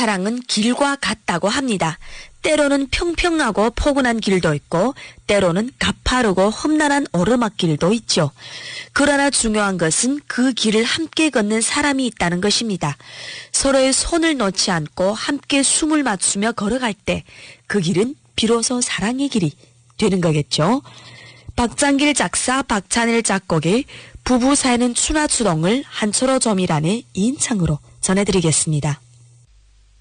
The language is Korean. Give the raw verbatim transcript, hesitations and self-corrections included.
사랑은 길과 같다고 합니다. 때로는 평평하고 포근한 길도 있고 때로는 가파르고 험난한 오르막길도 있죠. 그러나 중요한 것은 그 길을 함께 걷는 사람이 있다는 것입니다. 서로의 손을 놓지 않고 함께 숨을 맞추며 걸어갈 때 그 길은 비로소 사랑의 길이 되는 거겠죠. 박장길 작사 박찬일 작곡의 부부 사이는 추나추동을 한초로 조밀안의 이인창으로 전해드리겠습니다.